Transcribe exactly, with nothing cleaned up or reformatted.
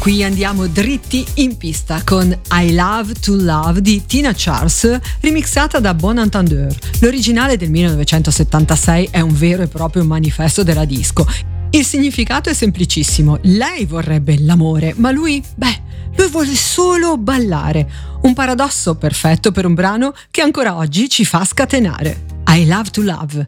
qui andiamo dritti in pista con I Love to Love di Tina Charles, remixata da Bon Entendeur. L'originale del millenovecentosettantasei è un vero e proprio manifesto della disco. Il significato è semplicissimo: lei vorrebbe l'amore, ma lui, beh, lui vuole solo ballare. Un paradosso perfetto per un brano che ancora oggi ci fa scatenare. I Love to Love.